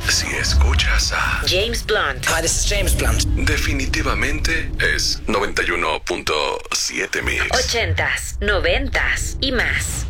Si escuchas a James Blunt. Hi, this is James Blunt. definitivamente es 91.7 Mix. 80s, 90s y más.